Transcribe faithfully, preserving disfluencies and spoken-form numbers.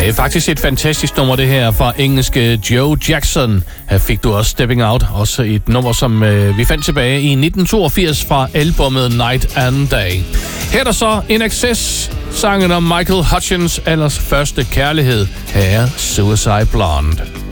Det er faktisk et fantastisk nummer, det her fra engelske Joe Jackson. Her fik du også Stepping Out, også et nummer, som øh, vi fandt tilbage i nitten toogfirs fra albumet Night and Day. Her er der så In Excess, sangen om Michael Hutchins' allers første kærlighed. Her er Suicide Blonde.